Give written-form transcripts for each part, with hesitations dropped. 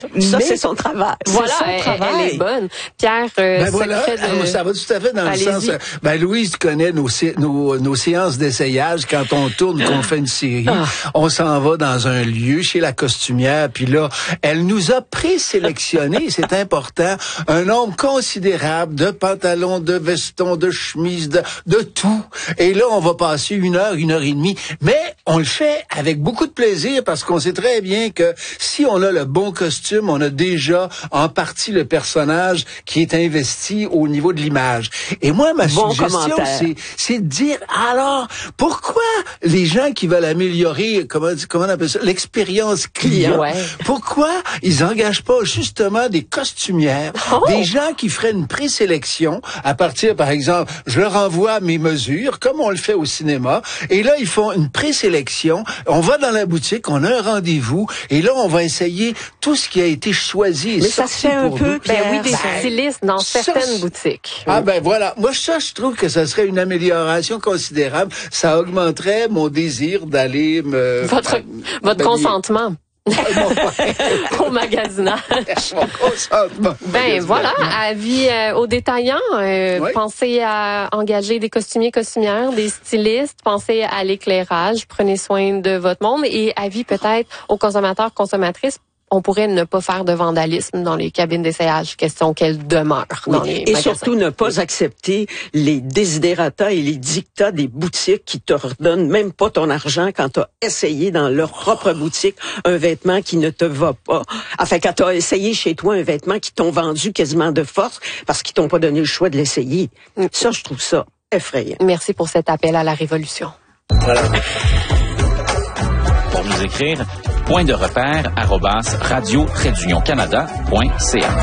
Ça, c'est son travail. Voilà, elle est bonne. Pierre, voilà, ça va tout à fait dans le sens. Louise, tu connais nos séances d'essayage quand on tourne, qu'on fait une série. On s'en va dans un lieu chez la costumière, puis là, elle nous a présélectionné, c'est important, un nombre considérable de pantalons, de vestons, de chemises, de tout. Et là, on va passer 1 heure, 1 heure et demie. Mais on le fait avec beaucoup de plaisir parce qu'on sait très bien que si on a le bon costume, on a déjà en partie le personnage qui est investi au niveau de l'image. Et moi, ma suggestion, c'est de dire, alors, pourquoi les gens qui veulent améliorer, comment on appelle ça, l'expérience client, pourquoi ils engagent pas justement des costumières, des gens qui feraient une présélection à partir, par exemple, je leur envoie mes mesures, comme on le fait au cinéma, et là, ils font une présélection, on va dans la boutique, on a un rendez-vous, et là, on va essayer tout ce qui a été choisi. Mais ça se fait un peu, oui, des stylistes dans certaines boutiques. Voilà. Moi, je trouve que ça serait une amélioration considérable. Ça augmenterait mon désir d'aller votre consentement. Au magasinage. Mon consentement. Voilà, avis aux détaillants. Pensez à engager des costumières, des stylistes. Pensez à l'éclairage. Prenez soin de votre monde. Et avis peut-être aux consommateurs, consommatrices. On pourrait ne pas faire de vandalisme dans les cabines d'essayage, question qu'elles demeurent dans les magasins. Et surtout ne pas accepter les desiderata et les dictats des boutiques qui te redonnent même pas ton argent quand tu as essayé dans leur propre boutique un vêtement qui ne te va pas. Enfin, quand tu as essayé chez toi un vêtement qui t'ont vendu quasiment de force parce qu'ils t'ont pas donné le choix de l'essayer. Ça, je trouve ça effrayant. Merci pour cet appel à la révolution. Voilà. Pour nous écrire, point-de-repère@radio-canada.ca.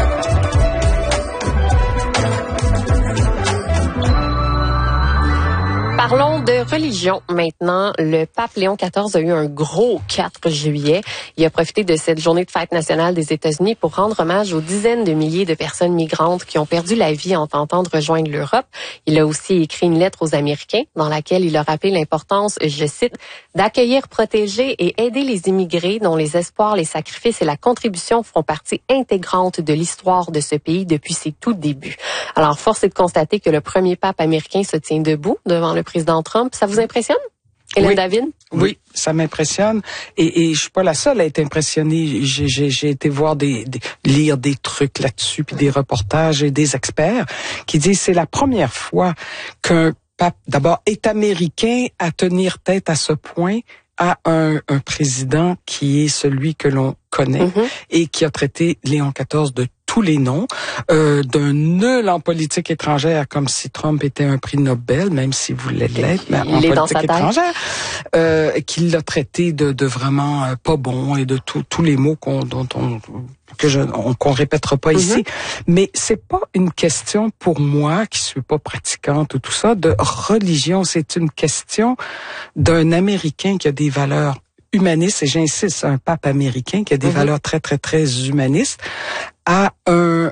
Parlons de religion maintenant. Le pape Léon XIV a eu un gros 4 juillet. Il a profité de cette journée de fête nationale des États-Unis pour rendre hommage aux dizaines de milliers de personnes migrantes qui ont perdu la vie en tentant de rejoindre l'Europe. Il a aussi écrit une lettre aux Américains dans laquelle il a rappelé l'importance, je cite, d'accueillir, protéger et aider les immigrés dont les espoirs, les sacrifices et la contribution font partie intégrante de l'histoire de ce pays depuis ses tout débuts. Alors, force est de constater que le premier pape américain se tient debout devant le président Trump. Ça vous impressionne, Hélène David? Oui, ça m'impressionne. Et je suis pas la seule à être impressionnée. J'ai été voir lire des trucs là-dessus, puis des reportages et des experts qui disent que c'est la première fois qu'un pape, d'abord, est américain à tenir tête à ce point à un président qui est celui que l'on connaît et qui a traité Léon XIV de tous les noms, d'un nul en politique étrangère, comme si Trump était un prix Nobel, même s'il voulait l'être, mais en politique étrangère, qu'il l'a traité de vraiment pas bon et de tous les mots qu'on répétera pas ici. Mais c'est pas une question pour moi, qui suis pas pratiquante ou tout ça, de religion. C'est une question d'un Américain qui a des valeurs humanistes, et j'insiste, un pape américain qui a des valeurs très, très, très humanistes, à un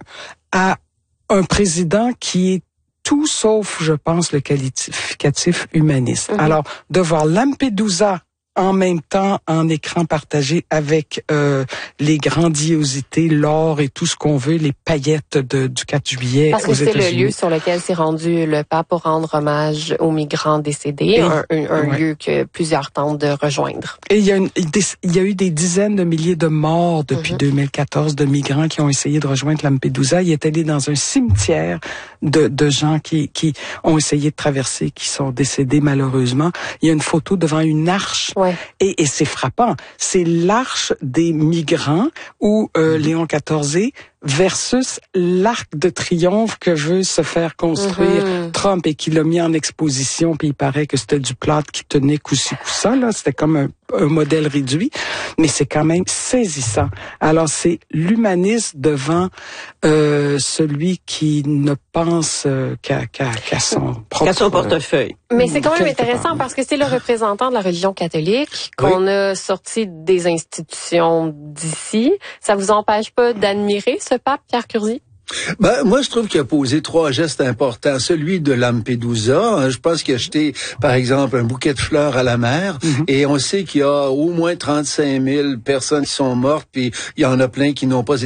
président qui est tout sauf, je pense, le qualificatif humaniste. Alors, de voir Lampedusa en même temps en écran partagé avec les grandiosités, l'or et tout ce qu'on veut, les paillettes du 4 juillet aux États-Unis. Parce que c'est le lieu sur lequel s'est rendu le pape pour rendre hommage aux migrants décédés, un lieu que plusieurs tentent de rejoindre. Et il y a eu des dizaines de milliers de morts depuis 2014 de migrants qui ont essayé de rejoindre Lampedusa. Il est allé dans un cimetière de gens qui ont essayé de traverser, qui sont décédés malheureusement. Il y a une photo devant une arche. Et c'est frappant. C'est l'arche des migrants où Léon XIV versus l'arc de triomphe que veut se faire construire Trump et qu'il a mis en exposition, puis il paraît que c'était du plâtre qui tenait coup-ci, coup-ça, là. C'était comme un modèle réduit, mais c'est quand même saisissant. Alors, c'est l'humanisme devant celui qui ne pense qu'à son propre portefeuille. Mais c'est quand même intéressant parce que c'est le représentant de la religion catholique qu'on a sorti des institutions d'ici. Ça vous empêche pas d'admirer ce pape, Pierre Curzi? Moi, je trouve qu'il a posé 3 gestes importants. Celui de Lampedusa, je pense qu'il a jeté, par exemple, un bouquet de fleurs à la mer. Et on sait qu'il y a au moins 35 000 personnes qui sont mortes, puis il y en a plein qui n'ont pas